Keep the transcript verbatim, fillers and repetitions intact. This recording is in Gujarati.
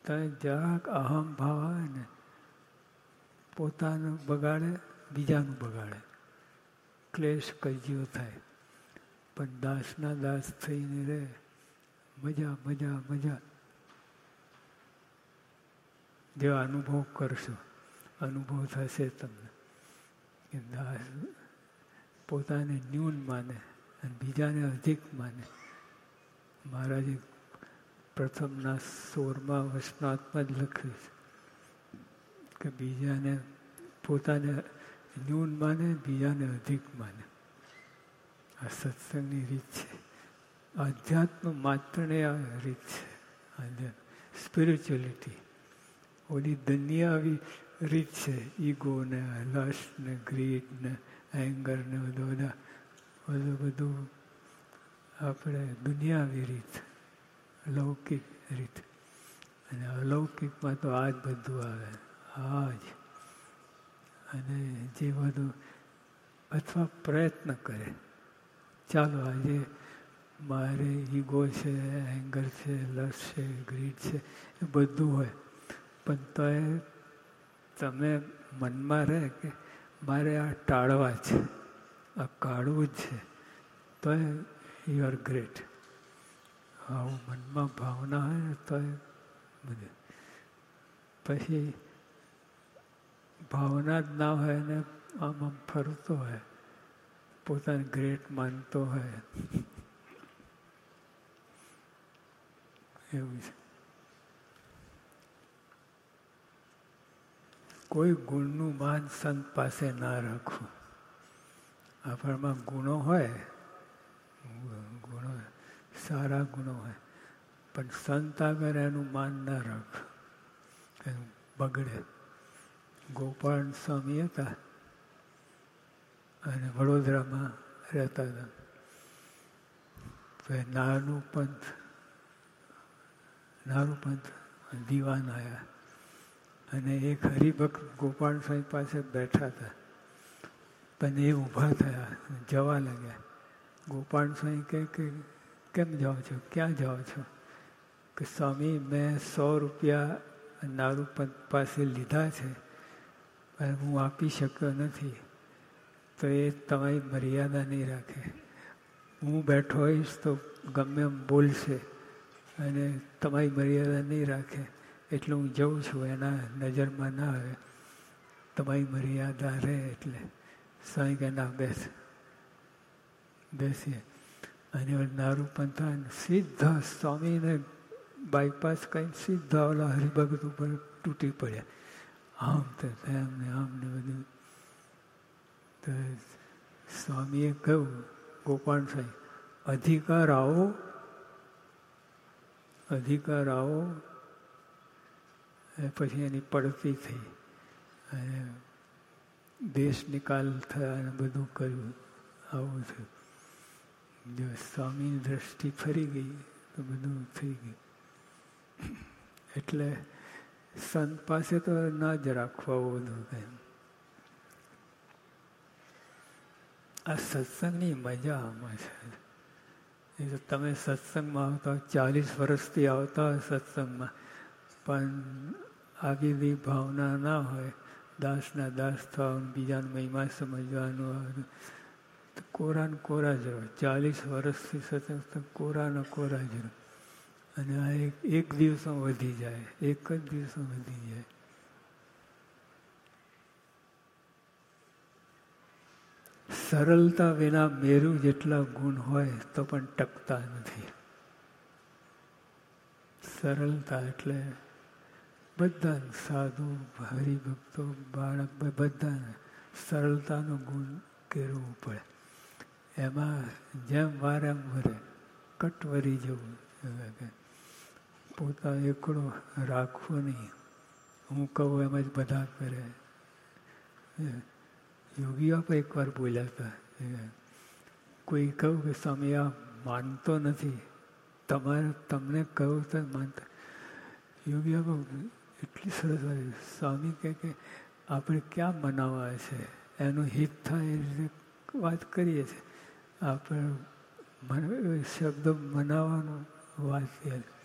તો જરાક અહમ ભાવ આવે ને પોતાનું બગાડે, બીજાનું બગાડે, ક્લેશ કજિયો થાય. પણ દાસના દાસ થઈને રહે, મજા મજા મજા. જેવો અનુભવ કરશો, અનુભવ થશે તમને કે દાસ પોતાને ન્યૂન માને અને બીજાને અધિક માને. મહારાજે પ્રથમના સોળમા વચનાત્મા જ લખ્યું છે કે બીજાને પોતાને ન્યૂન માને, બીજાને અધિક માને. આ સત્સંગની રીત છે. અધ્યાત્મ માત્રને આ રીત છે. સ્પિરિચ્યુઅલિટી ઓલી દુનિયાવી રીત છે. ઈગો ને લસ્ટ ને ગ્રીડ ને એંગર ને બધું બધા બધું બધું આપણે દુનિયાવી રીત, લૌકિક રીત. અને અલૌકિકમાં તો આ જ બધું આવે, આ જ. અને જે બધું અથવા પ્રયત્ન કરે, ચાલો આજે મારે ઈગો છે, એંગર છે, લસ છે, ગ્રીડ છે, એ બધું હોય. પણ તો એ તમે મનમાં રહે કે મારે આ ટાળવા છે, આ કાઢવું જ છે, તો એ યુ આર ગ્રેટ. આવું મનમાં ભાવના હોય ને તો એ બધું. પછી ભાવના જ ના હોય ને આમ આમ ફરતો હોય, પોતાને ગ્રેટ માનતો હોય, એવું છે. કોઈ ગુણનું માન સંત પાસે ના રાખવું. આપણામાં ગુણો હોય, ગુણો સારા ગુણો હોય, પણ સંત આગળ એનું માન ના રાખવું, એનું બગડે. ગોપાલ સ્વામી હતા અને વડોદરામાં રહેતા હતા. તો નાનું પંથ નાનું પંથ દીવાન આવ્યા અને એક હરિભક્ત ગોપાલ સ્વામી પાસે બેઠા હતા. પણ એ ઊભા થયા, જવા લાગ્યા. ગોપાલ સ્વામી કહે કે કેમ જાઓ છો, ક્યાં જાઓ છો? કે સ્વામી મેં સો રૂપિયા નારું પંથ પાસે લીધા છે, પણ હું આપી શક્યો નથી. તો એ તમારી મર્યાદા નહીં રાખે. હું બેઠો હોઈશ તો ગમે એમ બોલશે અને તમારી મર્યાદા નહીં રાખે, એટલે હું જઉં છું, એના નજરમાં ના આવે. તમારી મર્યાદા રહે એટલે. સ્વામી કે ના બેસ બેસીએ. અને નારું પંથ સીધા સ્વામીને બાયપાસ કરીને સીધા ઓલા હરિભગત ઉપર તૂટી પડ્યા. આમ તો તેમ ને આમ ને બધું. તો સ્વામીએ કહ્યું ગોપાલ સ્વામી, અધિકાર આવો, અધિકાર આવો. પછી એની પડતી થઈ અને દેશ નિકાલ થયા અને બધું કર્યું. આવું થયું. જો સ્વામીની દ્રષ્ટિ ફરી ગઈ તો બધું થઈ ગયું. એટલે સંત પાસે તો ના જ રાખવા બધું કંઈ. આ સત્સંગની મજા આમાં છે. એ તો તમે સત્સંગમાં આવતા હોય, ચાલીસ વર્ષથી આવતા હોય સત્સંગમાં, પણ આવી બી ભાવના ના હોય, દાસના દાસ થવાનું, બીજાનો મહિમા સમજવાનું, તો કોરા ને કોરા જ રહો. ચાલીસ વર્ષથી સત્સંગ કોરાના કોરા જ રહો. અને આ એક એક દિવસમાં વધી જાય, એક જ દિવસમાં વધી જાય. સરળતા વિના મેરુ જેટલા ગુણ હોય તો પણ ટકતા નથી. સરળતા એટલે બધા સાધુ, હરિભક્તો, બાળક બધાને સરળતાનો ગુણ કેળવવું પડે. એમાં જેમ વાર એમ વરે, કટવરી જવું. પોતા એકડો રાખવો નહીં. હું કહું એમ જ બધા કરે. યોગીઓ પણ એકવાર બોલ્યા હતા, કોઈ કહું કે સ્વામી આ માનતો નથી, તમારે તમને કહું તો માનતા. યોગીઓ એટલી સરસ હોય. સ્વામી કહે કે આપણે ક્યાં મનાવવા છે, એનું હિત થાય એ રીતે વાત કરીએ છીએ. આપણે શબ્દ મનાવવાનો વાત